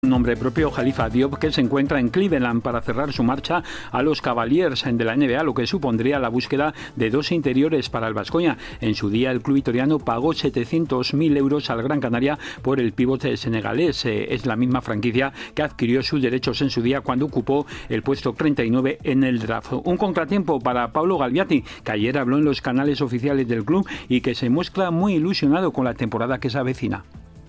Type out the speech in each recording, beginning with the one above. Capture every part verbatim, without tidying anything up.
nombre propio, Khalifa Diop, que se encuentra en Cleveland para cerrar su marcha a los Cavaliers de la N B A, lo que supondría la búsqueda de dos interiores para el Baskonia. En su día, el club vitoriano pagó setecientos mil euros al Gran Canaria por el pivote senegalés. Es la misma franquicia que adquirió sus derechos en su día cuando ocupó el puesto treinta y nueve en el draft. Un contratiempo para Paolo Galviati, que ayer habló en los canales oficiales del club y que se muestra muy ilusionado con la temporada que se avecina.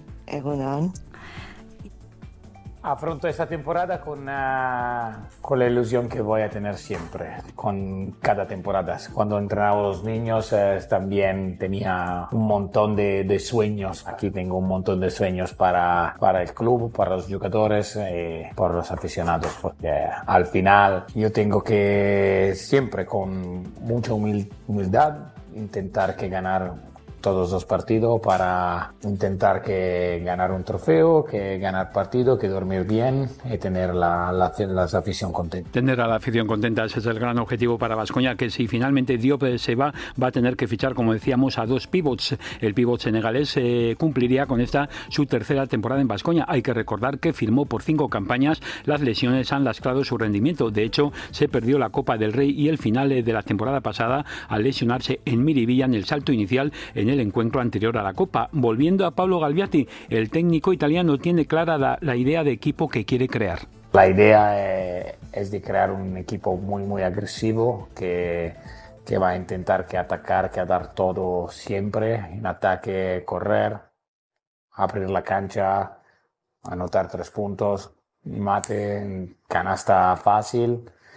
Afronto esta temporada con, uh, con la ilusión que voy a tener siempre, con cada temporada. Cuando entrenaba a los niños eh, también tenía un montón de, de sueños. Aquí tengo un montón de sueños para, para el club, para los jugadores, eh, para los aficionados, porque al final yo tengo que siempre con mucha humil- humildad intentar que ganar todos los partidos para intentar que ganar un trofeo, que ganar partido, que dormir bien y tener la, la, la afición contenta. Tener a la afición contenta, ese es el gran objetivo para Baskonia, que si finalmente Diop se va, va a tener que fichar, como decíamos, a dos pivots. El pivot senegalés eh, cumpliría con esta su tercera temporada en Baskonia. Hay que recordar que firmó por cinco campañas. Las lesiones han lastrado su rendimiento. De hecho, se perdió la Copa del Rey y el final de la temporada pasada al lesionarse en Miribilla en el salto inicial en el encuentro anterior a la Copa. Volviendo a Paolo Galviati, el técnico italiano tiene clara la, la idea de equipo que quiere crear. La idea eh, es de crear un equipo muy muy agresivo que, que va a intentar que atacar, que a dar todo siempre, en ataque, correr, abrir la cancha, anotar tres puntos, mate, canasta fácil,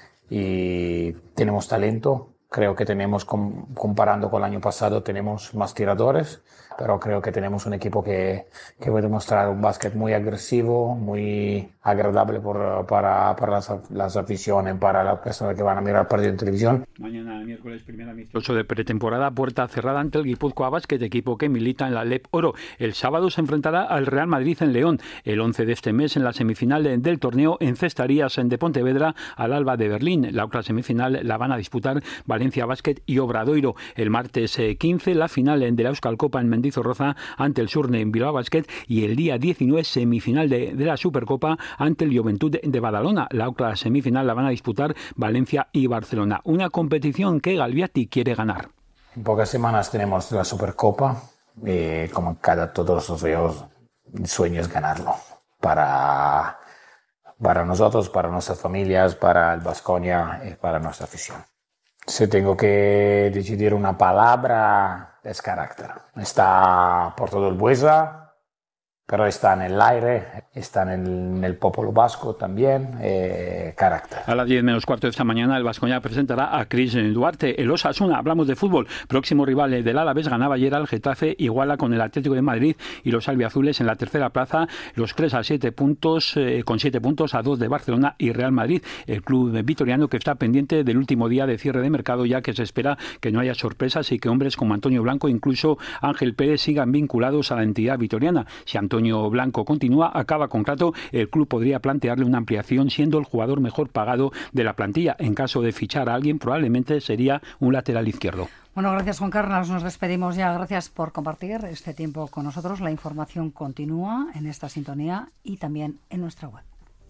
y tenemos talento. Creo que tenemos, comparando con el año pasado, tenemos más tiradores, pero creo que tenemos un equipo que, que puede mostrar un básquet muy agresivo, muy agradable por, para, para las, las aficiones, para las personas que van a mirar partido en televisión. Mañana, miércoles, primer amistoso de pretemporada, puerta cerrada ante el Guipúzcoa Basket, equipo que milita en la L E P Oro. El sábado se enfrentará al Real Madrid en León. El once de este mes, en la semifinal del torneo, encestarías de Pontevedra al Alba de Berlín. La otra semifinal la van a disputar Valencia Basket y Obradoiro. El martes quince, la final de la Euskal Copa en Mendizorroza ante el Surne en Bilbao Basket, y el día diecinueve, semifinal de, de la Supercopa ante el Juventud de, de Badalona. La otra semifinal la van a disputar Valencia y Barcelona. Una competición que Galviati quiere ganar. En pocas semanas tenemos la Supercopa, y como cada todos los días, el sueño es ganarlo. Para, para nosotros, para nuestras familias, para el Baskonia y para nuestra afición. Si tengo que decidir una palabra, es carácter. Está por todo el Buesa, pero está en el aire, está en el, en el pueblo vasco también, eh, carácter. A las diez menos cuarto de esta mañana, el Baskonia presentará a Chris Duarte. El Osasuna, hablamos de fútbol, próximo rival del Alavés, ganaba ayer al Getafe, iguala con el Atlético de Madrid y los albiazules en la tercera plaza, los tres a siete puntos, eh, con siete puntos a dos de Barcelona y Real Madrid. El club vitoriano que está pendiente del último día de cierre de mercado, ya que se espera que no haya sorpresas y que hombres como Antonio Blanco, incluso Ángel Pérez, sigan vinculados a la entidad vitoriana. Si Antonio Blanco continúa, acaba contrato, el club podría plantearle una ampliación, siendo el jugador mejor pagado de la plantilla. En caso de fichar a alguien, probablemente sería un lateral izquierdo. Bueno, gracias, Juan Carlos. Nos despedimos ya. Gracias por compartir este tiempo con nosotros. La información continúa en esta sintonía y también en nuestra web.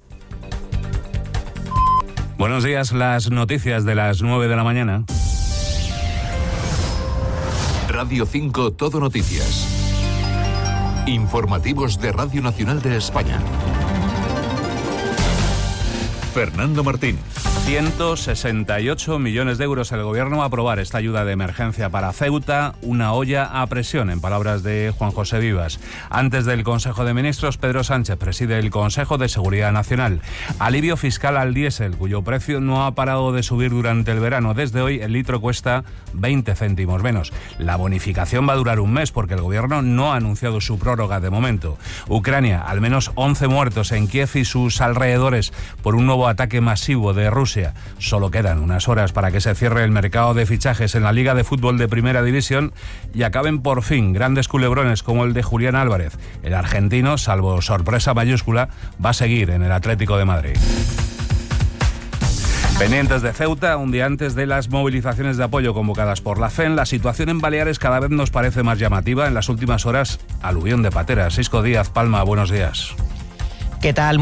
Buenos días, las noticias de las nueve de la mañana. Radio cinco, Todo Noticias. Informativos de Radio Nacional de España. Fernando Martín. ciento sesenta y ocho millones de euros el Gobierno va a aprobar esta ayuda de emergencia para Ceuta, una olla a presión, en palabras de Juan José Vivas. Antes del Consejo de Ministros, Pedro Sánchez preside el Consejo de Seguridad Nacional. Alivio fiscal al diésel, cuyo precio no ha parado de subir durante el verano. Desde hoy el litro cuesta veinte céntimos menos. La bonificación va a durar un mes porque el Gobierno no ha anunciado su prórroga de momento. Ucrania, al menos once muertos en Kiev y sus alrededores por un nuevo ataque masivo de Rusia. Solo quedan unas horas para que se cierre el mercado de fichajes en la Liga de Fútbol de Primera División y acaben por fin grandes culebrones como el de Julián Álvarez. El argentino, salvo sorpresa mayúscula, va a seguir en el Atlético de Madrid. Pendientes de Ceuta, un día antes de las movilizaciones de apoyo convocadas por la F E N, la situación en Baleares cada vez nos parece más llamativa. En las últimas horas, aluvión de pateras. Sisco Díaz, Palma, buenos días. ¿Qué tal?